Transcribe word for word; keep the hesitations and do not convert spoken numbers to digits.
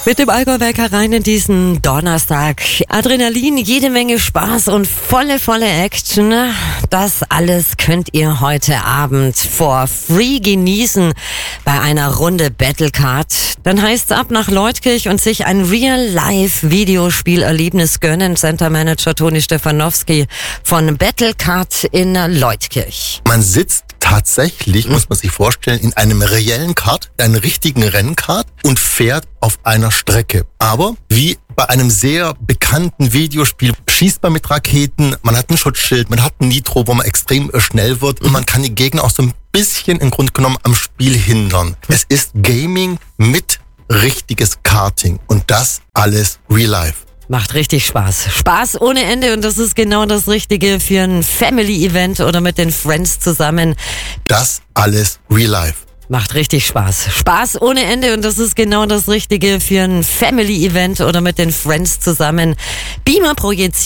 Mit dem Allgäuer rein in diesen Donnerstag. Adrenalin, jede Menge Spaß und volle, volle Action. Das alles könnt ihr heute Abend for free genießen bei einer Runde Battlecard. Dann heißt's ab nach Leutkirch und sich ein Real-Life-Videospielerlebnis gönnen. Center Manager Toni Stefanowski von Battlecard in Leutkirch. Man sitzt tatsächlich, muss man sich vorstellen, in einem reellen Kart, einem richtigen Rennkart und fährt auf einer Strecke. Aber wie bei einem sehr bekannten Videospiel schießt man mit Raketen, man hat ein Schutzschild, man hat ein Nitro, wo man extrem schnell wird und man kann die Gegner auch so ein bisschen im Grunde genommen am Spiel hindern. Es ist Gaming mit richtiges Karting und das alles real life. Macht richtig Spaß. Spaß ohne Ende und das ist genau das Richtige für ein Family-Event oder mit den Friends zusammen. Das alles real life. Macht richtig Spaß. Spaß ohne Ende und das ist genau das Richtige für ein Family-Event oder mit den Friends zusammen. Beamer projiziert.